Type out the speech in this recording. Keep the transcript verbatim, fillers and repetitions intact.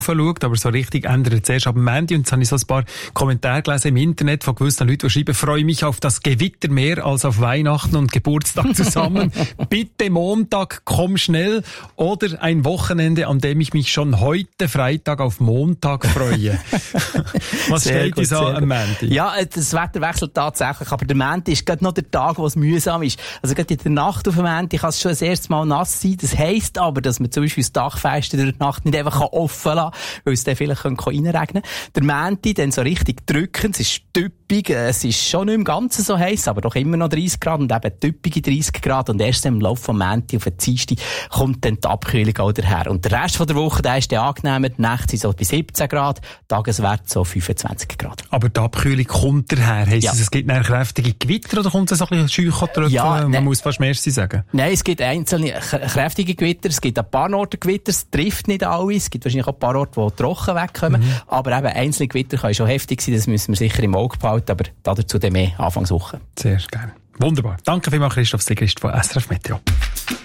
schaut, aber so richtig ändert es erst ab dem Montag. Und jetzt habe ich so ein paar Kommentare gelesen im Internet von gewissen Leuten, die schreiben, freue mich auf das Gewitter mehr als auf Weihnachten und Geburtstag zusammen. Bitte Montag, komm schnell. Oder ein Wochenende, an dem ich mich schon heute Freitag auf Montag freue. Was sehr steht gut, uns an am Montag? Ja, das Wetter wechselt tatsächlich, aber der Montag ist gerade noch der Tag, wo es mühsam ist. Also gerade in der Nacht auf dem Montag kann es schon das erste Mal nass sein. Das heisst aber, dass man zum Beispiel das Dachfenster durch die Nacht nicht einfach offen lassen kann, weil es dann vielleicht reinregnen könnte. Der Montag dann so richtig drückend, es ist typig, es ist schon nicht im Ganzen so heiß, aber doch immer noch dreißig Grad und eben typige dreißig Grad und erst im Laufe vom Montag auf den Dienstag kommt dann die Abkühlung auch daher. Und der Rest von der Woche, der ist dann angenehmer, die Nächte sind so bei siebzehn Grad, Tageswert so fünfundzwanzig Grad. Aber die Abkühlung kommt daher, heisst ja. es, es gibt nachher kräftige Gewitter oder kommt es so ein bisschen Scheuchtröpfchen? Ja, man ne, muss fast Merci sagen. Nein, es gibt einzelne kräftige Gewitter, es gibt ein paar Orte Gewitter, es trifft nicht alle, es gibt wahrscheinlich auch ein paar Orte, die trocken wegkommen, mhm. aber eben einzelne Gewitter können schon heftig sein, das müssen wir sicher im Auge behalten, aber dazu dann mehr Anfangswoche. Sehr gerne. Wunderbar. Danke vielmals, Christoph Sigrist von S R F Meteo.